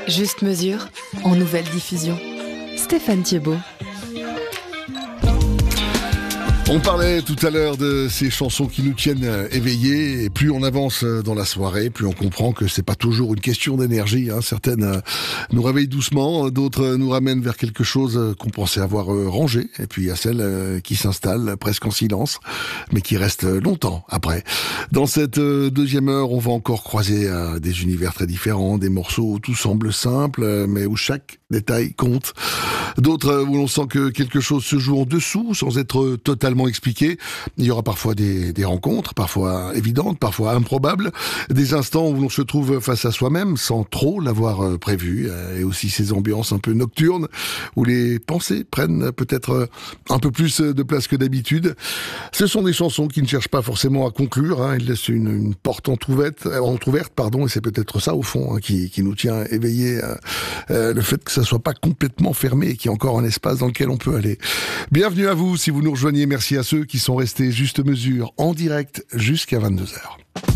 Juste mesure, en nouvelle diffusion. Stéphane Thiebaud. On parlait tout à l'heure de ces chansons qui nous tiennent éveillés, et plus on avance dans la soirée, plus on comprend que c'est pas toujours une question d'énergie. Certaines nous réveillent doucement, d'autres nous ramènent vers quelque chose qu'on pensait avoir rangé, et puis il y a celles qui s'installent presque en silence, mais qui restent longtemps après. Dans cette deuxième heure, on va encore croiser des univers très différents, des morceaux où tout semble simple, mais où chaque détail compte. D'autres où l'on sent que quelque chose se joue en dessous, sans être totalement expliqué. Il y aura parfois des rencontres, parfois évidentes, parfois improbables, des instants où l'on se trouve face à soi-même sans trop l'avoir prévu, et aussi ces ambiances un peu nocturnes où les pensées prennent peut-être un peu plus de place que d'habitude. Ce sont des chansons qui ne cherchent pas forcément à conclure, elles laissent une porte entrouverte, et c'est peut-être ça au fond qui nous tient éveillés, le fait que ça soit pas complètement fermé et qu'il y a encore un espace dans lequel on peut aller. Bienvenue à vous si vous nous rejoignez. Merci à ceux qui sont restés juste mesure en direct jusqu'à 22h.